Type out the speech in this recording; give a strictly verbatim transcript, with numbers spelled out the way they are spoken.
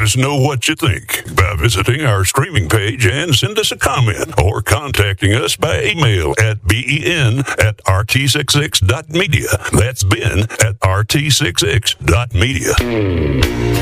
us know what you think by visiting our streaming page and send us a comment or contacting us by email at ben at r t sixty-six dot media. That's Ben at r t sixty-six dot media.